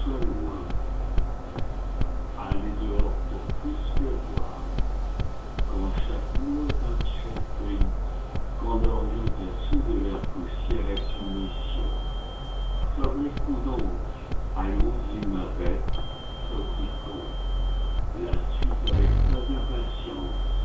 soit loin. Allez dehors pour plus que voir. Quand chaque mot est un surpris, quand l'Orient au-dessus de la poussière est une mission. Fabriquons donc, allons-y ma bête, fabriquons. La suite avec pas d'impatience.